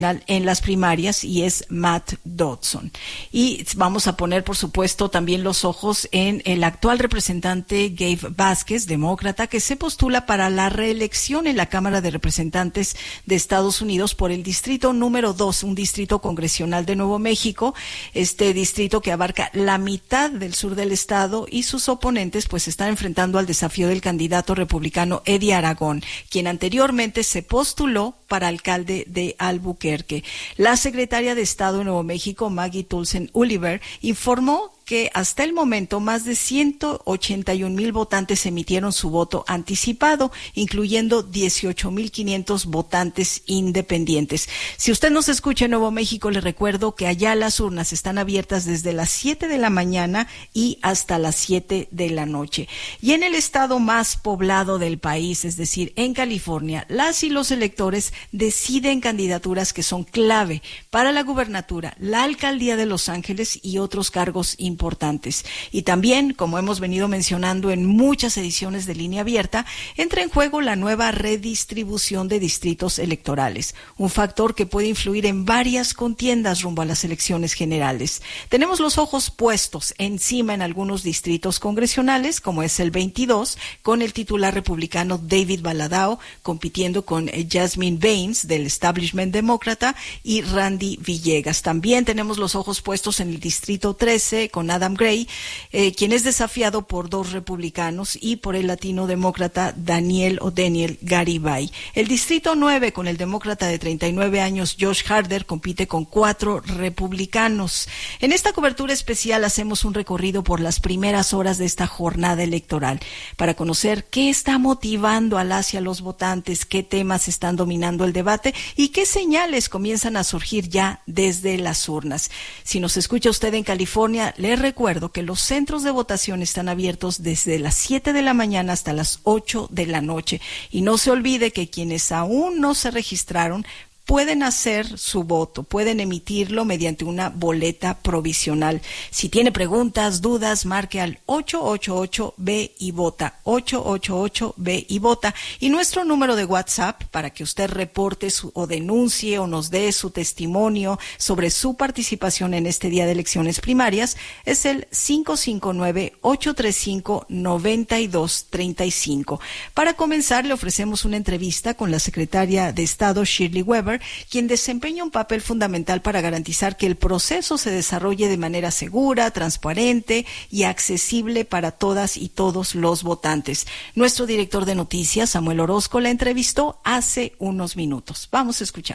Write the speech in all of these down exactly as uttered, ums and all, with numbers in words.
en las primarias y es Matt Dodson. Y vamos a poner, por supuesto, también los ojos en el actual representante Gabe Vázquez, demócrata, que se postula para la reelección en la Cámara de Representantes de Estados Unidos por el distrito número dos, un distrito congresional de Nuevo México, este distrito que abarca la mitad del sur del estado, y sus oponentes pues están enfrentando al desafío del candidato republicano Eddie Aragón, quien anteriormente se postuló para alcalde de Albuquerque. La secretaria de Estado de Nuevo México, Maggie Toulson Oliver, informó que hasta el momento más de ciento ochenta y un mil votantes emitieron su voto anticipado, incluyendo dieciocho mil quinientos votantes independientes. Si usted nos escucha en Nuevo México, le recuerdo que allá las urnas están abiertas desde las siete de la mañana y hasta las siete de la noche. Y en el estado más poblado del país, es decir, en California, las y los electores deciden candidaturas que son clave para la gubernatura, la alcaldía de Los Ángeles y otros cargos importantes. importantes. Y también, como hemos venido mencionando en muchas ediciones de Línea Abierta, entra en juego la nueva redistribución de distritos electorales, un factor que puede influir en varias contiendas rumbo a las elecciones generales. Tenemos los ojos puestos encima en algunos distritos congresionales, como es el veintidós, con el titular republicano David Valadao compitiendo con Jasmine Baines del establishment demócrata y Randy Villegas. También tenemos los ojos puestos en el distrito trece con Adam Gray, eh, quien es desafiado por dos republicanos, y por el latino demócrata Daniel o Daniel Garibay. El distrito nueve con el demócrata de treinta y nueve años Josh Harder compite con cuatro republicanos. En esta cobertura especial hacemos un recorrido por las primeras horas de esta jornada electoral para conocer qué está motivando a las y a los votantes, qué temas están dominando el debate y qué señales comienzan a surgir ya desde las urnas. Si nos escucha usted en California, le recuerdo que los centros de votación están abiertos desde las siete de la mañana hasta las ocho de la noche. Y no se olvide que quienes aún no se registraron pueden hacer su voto, pueden emitirlo mediante una boleta provisional. Si tiene preguntas, dudas, marque al ocho ocho ocho B y vota, ocho ocho ocho B y vota. Y nuestro número de WhatsApp para que usted reporte su, o denuncie o nos dé su testimonio sobre su participación en este día de elecciones primarias es el cinco cinco nueve, ocho tres cinco, nueve dos tres cinco. Para comenzar, le ofrecemos una entrevista con la secretaria de Estado, Shirley Weber, quien desempeña un papel fundamental para garantizar que el proceso se desarrolle de manera segura, transparente y accesible para todas y todos los votantes. Nuestro director de noticias, Samuel Orozco, la entrevistó hace unos minutos. Vamos a escuchar.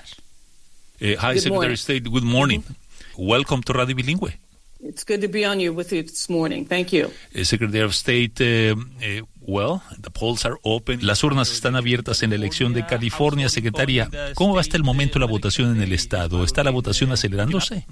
Uh, hi, Secretary of State. Good morning. Mm-hmm. Welcome to Radio Bilingüe. It's good to be on you with you this morning. Thank you. Uh, Secretary of State, uh, uh, well, the polls are open. Las urnas están abiertas en la elección de California. Secretaria, ¿cómo va hasta el momento la votación en el estado? ¿Está la votación acelerándose?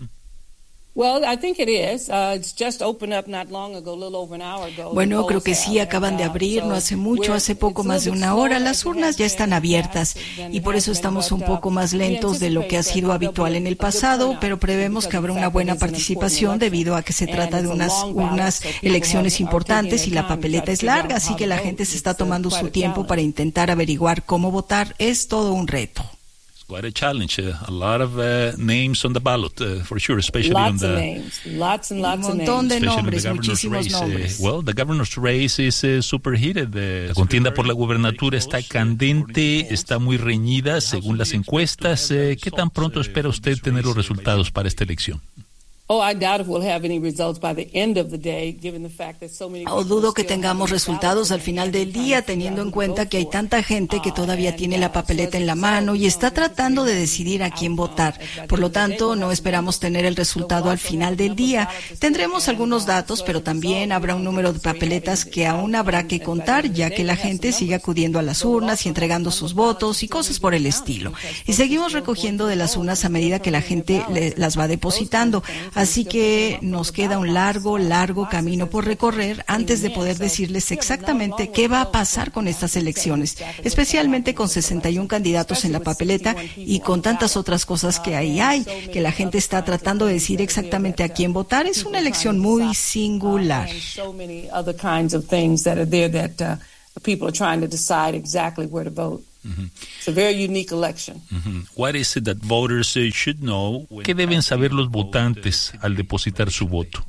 Bueno, creo que sí, acaban de abrir, no hace mucho, hace poco más de una hora. Las urnas ya están abiertas y por eso estamos un poco más lentos de lo que ha sido habitual en el pasado, pero prevemos que habrá una buena participación debido a que se trata de unas unas elecciones importantes y la papeleta es larga, así que la gente se está tomando su tiempo para intentar averiguar cómo votar. Es todo un reto. Quite a challenge. Uh, a lot of uh, names on the ballot, uh, for sure, especially lots on the... Of names. Lots and lots un montón de nombres, the muchísimos race. nombres. Uh, well, the governor's race is uh, super heated. Uh, la contienda por la gubernatura está candente, está muy reñida, según las encuestas. Uh, ¿Qué tan pronto espera usted tener los resultados para esta elección? Oh, I doubt if we'll have any results by the end of the day, given the fact that so many. Oh, dudo que tengamos resultados al final del día, teniendo en cuenta que hay tanta gente que todavía tiene la papeleta en la mano y está tratando de decidir a quién votar. Por lo tanto, no esperamos tener el resultado al final del día. Tendremos algunos datos, pero también habrá un número de papeletas que aún habrá que contar, ya que la gente sigue acudiendo a las urnas y entregando sus votos y cosas por el estilo. Y seguimos recogiendo de las urnas a medida que la gente le, las va depositando. Así que nos queda un largo, largo camino por recorrer antes de poder decirles exactamente qué va a pasar con estas elecciones, especialmente con sesenta y uno candidatos en la papeleta y con tantas otras cosas que ahí hay, que la gente está tratando de decir exactamente a quién votar. Es una elección muy singular. Uh-huh. It's a very unique election. Uh-huh. What is it that voters uh, should know? ¿Qué deben saber los votantes al depositar su voto?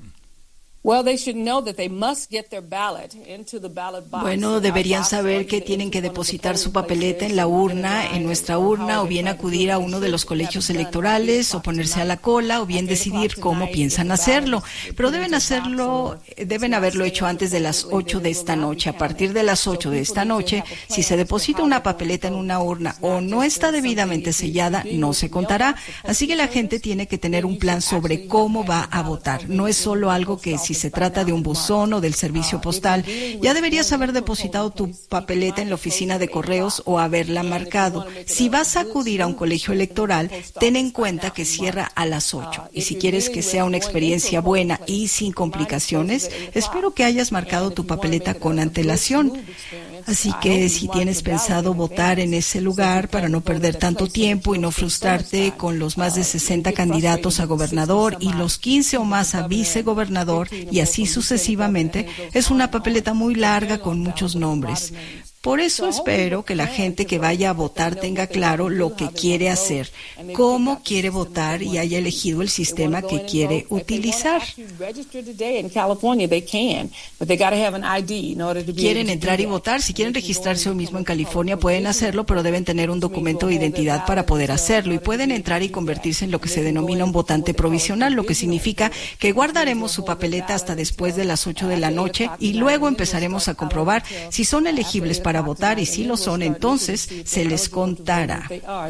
Bueno, deberían saber que tienen que depositar su papeleta en la urna, en nuestra urna, o bien acudir a uno de los colegios electorales, o ponerse a la cola, o bien decidir cómo piensan hacerlo. Pero deben hacerlo, deben haberlo hecho antes de las ocho de esta noche. A partir de las ocho de esta noche, si se deposita una papeleta en una urna o no está debidamente sellada, no se contará. Así que la gente tiene que tener un plan sobre cómo va a votar. No es solo algo que si se trata de un buzón o del servicio postal, ya deberías haber depositado tu papeleta en la oficina de correos o haberla marcado. Si vas a acudir a un colegio electoral, ten en cuenta que cierra a las ocho. Y si quieres que sea una experiencia buena y sin complicaciones, espero que hayas marcado tu papeleta con antelación. Así que si tienes pensado votar en ese lugar para no perder tanto tiempo y no frustrarte con los más de sesenta candidatos a gobernador y los quince o más a vicegobernador y así sucesivamente, es una papeleta muy larga con muchos nombres. Por eso espero que la gente que vaya a votar tenga claro lo que quiere hacer, cómo quiere votar y haya elegido el sistema que quiere utilizar. Quieren entrar y votar. Si quieren registrarse hoy mismo en California, pueden hacerlo, pero deben tener un documento de identidad para poder hacerlo. Y pueden entrar y convertirse en lo que se denomina un votante provisional, lo que significa que guardaremos su papeleta hasta después de las ocho de la noche y luego empezaremos a comprobar si son elegibles para votar, y si lo son, entonces se les contará.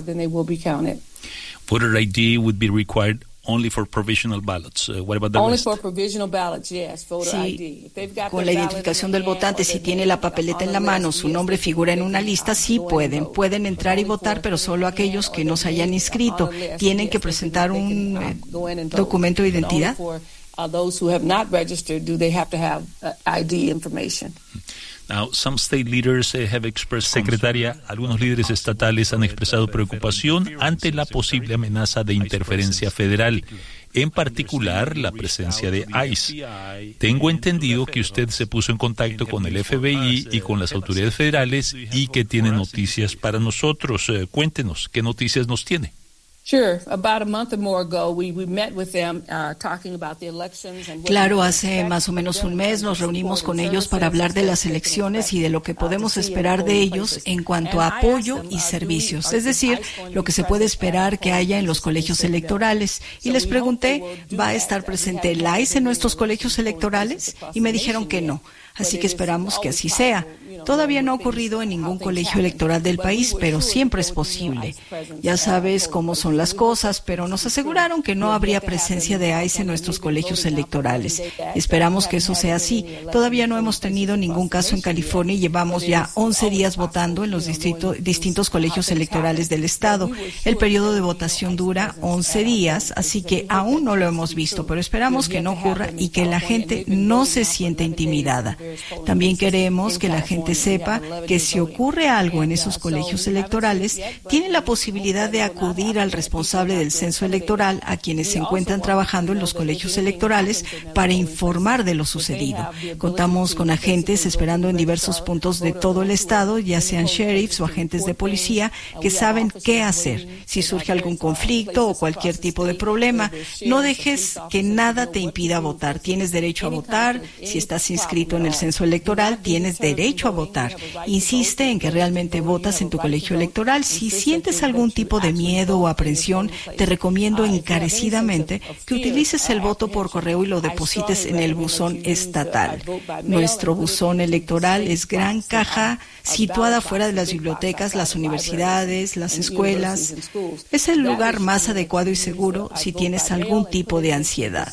Voter I D would be required only for provisional ballots. Uh, what about the Only rest? for provisional ballots, yes, voter Sí, I D. If they've got con their la ballot identificación in del their hand votante, or si they've tiene been la papeleta en la mano, su nombre figura en una lista, sí pueden, pueden entrar y votar, pero solo aquellos que no se hayan inscrito tienen que presentar un eh, documento de identidad. Uh, those who have not registered, do they have to have uh, I D information? Now, some state leaders uh, have expressed. Secretaria, algunos líderes estatales han expresado preocupación ante la posible amenaza de interferencia federal, en particular la presencia de ICE. Tengo entendido que usted se puso en contacto con el F B I y con las autoridades federales y que tiene noticias para nosotros. Uh, cuéntenos, ¿qué noticias nos tiene? Sure. About a month or more ago, we, we met with them uh, talking about the elections and Claro, hace más o menos un mes nos reunimos con ellos para hablar de las elecciones y de lo que podemos esperar de ellos en cuanto a apoyo y servicios, es decir, lo que se puede esperar que haya en los colegios electorales. Y les pregunté, ¿va a estar presente el ICE en nuestros colegios electorales? Y me dijeron que no. Así que esperamos que así sea. Todavía no ha ocurrido en ningún colegio electoral del país, pero siempre es posible. Ya sabes cómo son las cosas, pero nos aseguraron que no habría presencia de ICE en nuestros colegios electorales. Esperamos que eso sea así. Todavía no hemos tenido ningún caso en California y llevamos ya once días votando en los distrito, distintos colegios electorales del estado. El periodo de votación dura once días, así que aún no lo hemos visto, pero esperamos que no ocurra y que la gente no se sienta intimidada. También queremos que la gente sepa que si ocurre algo en esos colegios electorales, tienen la posibilidad de acudir al responsable del censo electoral, a quienes se encuentran trabajando en los colegios electorales, para informar de lo sucedido. Contamos con agentes esperando en diversos puntos de todo el estado, ya sean sheriffs o agentes de policía, que saben qué hacer si surge algún conflicto o cualquier tipo de problema. No dejes que nada te impida votar. Tienes derecho a votar. Si estás inscrito en el censo electoral, tienes derecho a votar. Insiste en que realmente votas en tu colegio electoral. Si sientes algún tipo de miedo o aprensión, te recomiendo encarecidamente que utilices el voto por correo y lo deposites en el buzón estatal. Nuestro buzón electoral es gran caja situada fuera de las bibliotecas, las universidades, las escuelas. Es el lugar más adecuado y seguro si tienes algún tipo de ansiedad.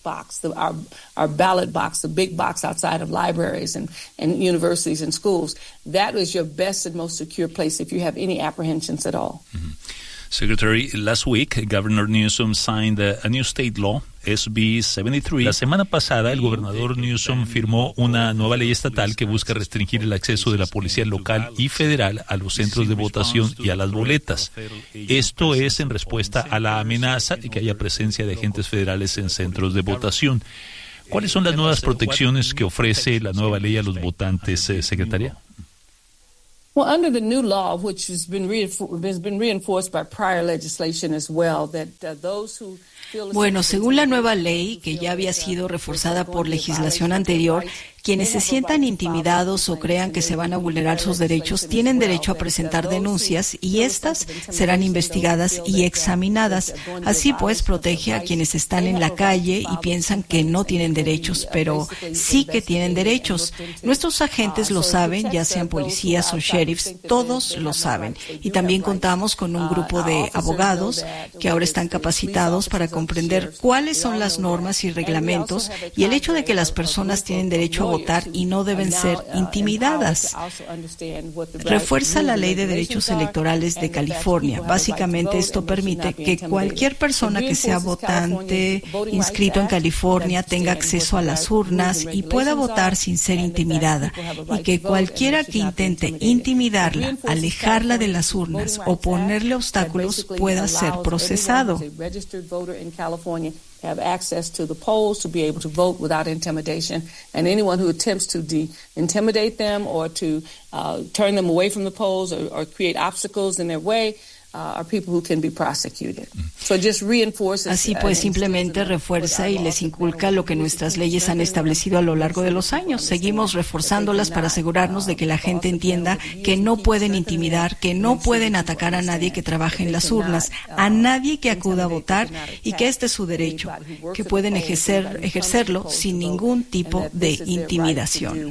Libraries and, and universities and schools. That is your best and most secure place if you have any apprehensions at all. Mm-hmm. Secretary, last week, Governor Newsom signed a, a new state law, S B setenta y tres. La semana pasada, el gobernador Newsom firmó una nueva ley estatal que busca restringir el acceso de la policía local y federal a los centros de votación y a las boletas. Esto es en respuesta a la amenaza de que haya presencia de agentes federales en centros de votación. ¿Cuáles son las nuevas protecciones que ofrece la nueva ley a los votantes, eh, secretaria? Well, under the new law, which has been, reinfor- has been reinforced by prior legislation as well, that uh, those who Bueno, según la nueva ley, que ya había sido reforzada por legislación anterior, quienes se sientan intimidados o crean que se van a vulnerar sus derechos tienen derecho a presentar denuncias y éstas serán investigadas y examinadas. Así pues, protege a quienes están en la calle y piensan que no tienen derechos, pero sí que tienen derechos. Nuestros agentes lo saben, ya sean policías o sheriffs, todos lo saben. Y también contamos con un grupo de abogados que ahora están capacitados para comprender cuáles son las normas y reglamentos y el hecho de que las personas tienen derecho a votar y no deben ser intimidadas. Refuerza la Ley de Derechos Electorales de California. Básicamente esto permite que cualquier persona que sea votante inscrito en California tenga acceso a las urnas y pueda votar sin ser intimidada, y que cualquiera que intente intimidarla, alejarla de las urnas o ponerle obstáculos pueda ser procesado. California have access to the polls to be able to vote without intimidation, and anyone who attempts to de- intimidate them or to uh, turn them away from the polls or, or create obstacles in their way Uh, are people who can be prosecuted. So it just reinforces, Así pues, simplemente refuerza y les inculca lo que nuestras leyes han establecido a lo largo de los años. Seguimos reforzándolas para asegurarnos de que la gente entienda que no pueden intimidar, que no pueden atacar a nadie que trabaje en las urnas, a nadie que acuda a votar, y que este es su derecho, que pueden ejercer, ejercerlo sin ningún tipo de intimidación.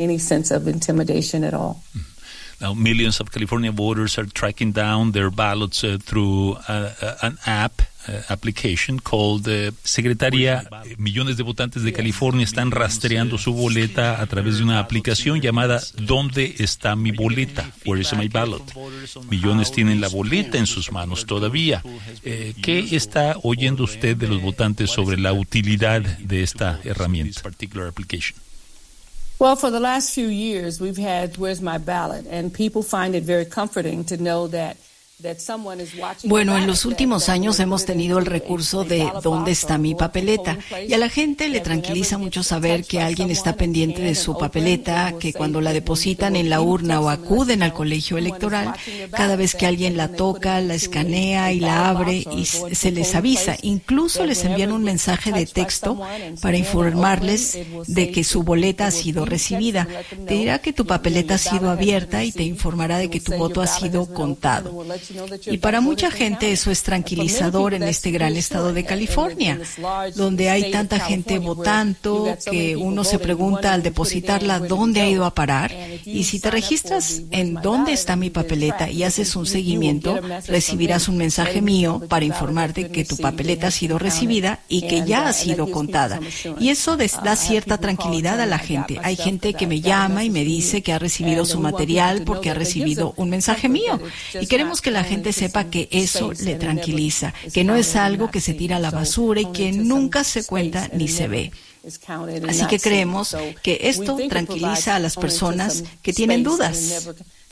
Now, millions of California voters are tracking down their ballots uh, through uh, uh, an app, uh, application called uh, Secretaria. Millones de votantes de California están rastreando su boleta a través de una aplicación llamada ¿Dónde está mi boleta? Where is my ballot? Millones tienen la boleta en sus manos todavía. Eh, ¿Qué está oyendo usted de los votantes sobre la utilidad de esta herramienta? Particular application. Well, for the last few years, we've had Where's My Ballot, and people find it very comforting to know that Bueno, en los últimos años hemos tenido el recurso de ¿dónde está mi papeleta? Y a la gente le tranquiliza mucho saber que alguien está pendiente de su papeleta, que cuando la depositan en la urna o acuden al colegio electoral, cada vez que alguien la toca, la escanea y la abre y se les avisa. Incluso les envían un mensaje de texto para informarles de que su boleta ha sido recibida. Te dirá que tu papeleta ha sido abierta y te informará de que tu voto ha sido contado. Y para mucha gente eso es tranquilizador en este gran estado de California, donde hay tanta gente votando que uno se pregunta al depositarla dónde ha ido a parar. Y si te registras en dónde está mi papeleta y haces un seguimiento, recibirás un mensaje mío para informarte que tu papeleta ha sido recibida y que ya ha sido contada. Y eso da cierta tranquilidad a la gente. Hay gente que me llama y me dice que ha recibido su material porque ha recibido un mensaje mío. Y queremos que la gente sepa que eso le tranquiliza, que no es algo que se tira a la basura y que nunca se cuenta ni se ve. Así que creemos que esto tranquiliza a las personas que tienen dudas.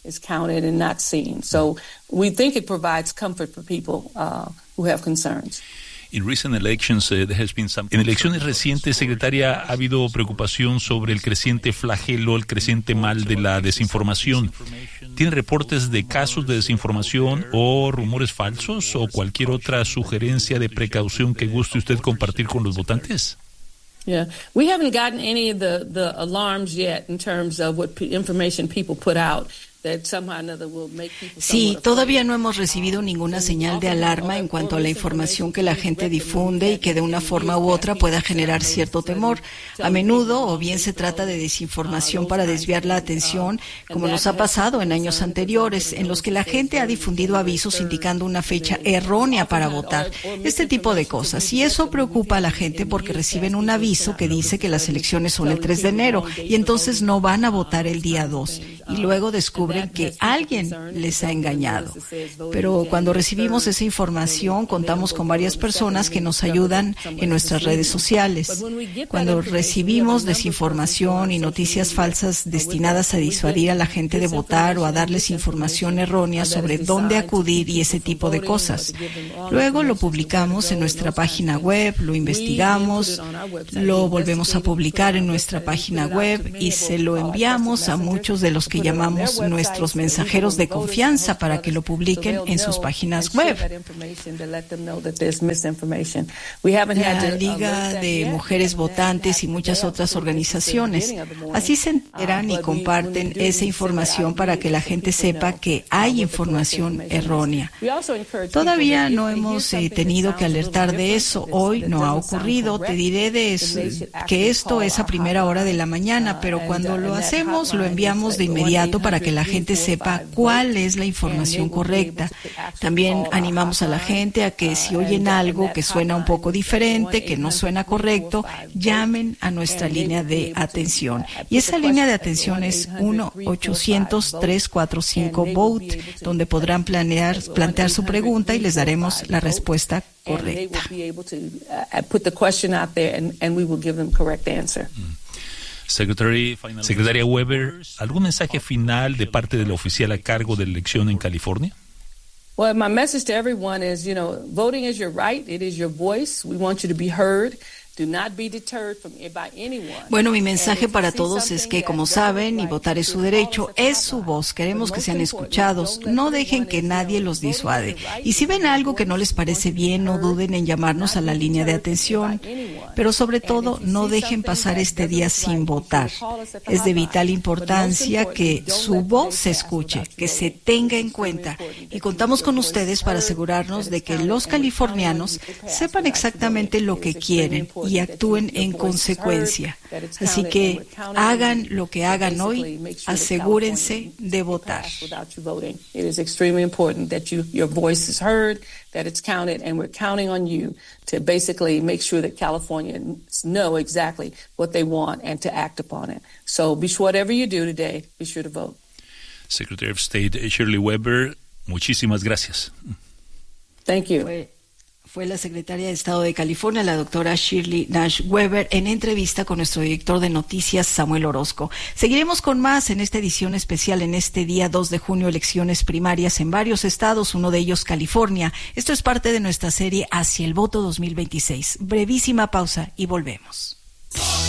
In recent elections, uh, there has been some... En elecciones recientes, secretaria, ha habido preocupación sobre el creciente flagelo, el creciente mal de la desinformación. ¿Tiene reportes de casos de desinformación o rumores falsos o cualquier otra sugerencia de precaución que guste usted compartir con los votantes? Yeah, we haven't gotten any of the, the alarms yet in terms of what p- information people put out. Sí, todavía no hemos recibido ninguna señal de alarma en cuanto a la información que la gente difunde y que de una forma u otra pueda generar cierto temor. A menudo, o bien se trata de desinformación para desviar la atención, como nos ha pasado en años anteriores, en los que la gente ha difundido avisos indicando una fecha errónea para votar. Este tipo de cosas. Y eso preocupa a la gente porque reciben un aviso que dice que las elecciones son el tres de enero y entonces no van a votar el día dos. Y luego descubren que alguien les ha engañado. Pero cuando recibimos esa información, contamos con varias personas que nos ayudan en nuestras redes sociales. Cuando recibimos desinformación y noticias falsas destinadas a disuadir a la gente de votar o a darles información errónea sobre dónde acudir y ese tipo de cosas, luego lo publicamos en nuestra página web, lo investigamos, lo volvemos a publicar en nuestra página web y se lo enviamos a muchos de los que que llamamos nuestros mensajeros de confianza para que lo publiquen en sus páginas web. La Liga de Mujeres Votantes y muchas otras organizaciones. Así se enteran y comparten esa información para que la gente sepa que hay información errónea. Todavía no hemos eh, tenido que alertar de eso. Hoy no ha ocurrido. Te diré de eso, que esto es a primera hora de la mañana, pero cuando lo hacemos lo enviamos de inmediato para que la gente sepa cuál es la información correcta. También animamos a la gente a que si oyen algo que suena un poco diferente, que no suena correcto, llamen a nuestra línea de atención. Y esa línea de atención es uno ochocientos, tres cuatro cinco, vote, donde podrán planear, plantear su pregunta y les daremos la respuesta correcta. Secretary, Secretaria Weber, ¿algún mensaje final de parte del oficial a cargo de la elección en California? Well, my message to everyone is, you know, voting is your right. It is your voice. We want you to be heard. Bueno, mi mensaje para todos es que, como saben, y votar es su derecho, es su voz. Queremos que sean escuchados. No dejen que nadie los disuade. Y si ven algo que no les parece bien, no duden en llamarnos a la línea de atención. Pero sobre todo, no dejen pasar este día sin votar. Es de vital importancia que su voz se escuche, que se tenga en cuenta. Y contamos con ustedes para asegurarnos de que los californianos sepan exactamente lo que quieren y actúen en consecuencia. Así que hagan lo que hagan hoy, asegúrense de votar. It is extremely important that you, your voice is heard, that it's counted, and we're counting on you to basically make sure that Californians know exactly what they want and to act upon it. So be sure, whatever you do today, be sure to vote. Secretary of State Shirley Weber, muchísimas gracias. Thank you. Fue la secretaria de Estado de California, la doctora Shirley Nash Weber, en entrevista con nuestro director de noticias, Samuel Orozco. Seguiremos con más en esta edición especial en este día dos de junio, elecciones primarias en varios estados, uno de ellos California. Esto es parte de nuestra serie Hacia el Voto dos mil veintiséis. Brevísima pausa y volvemos.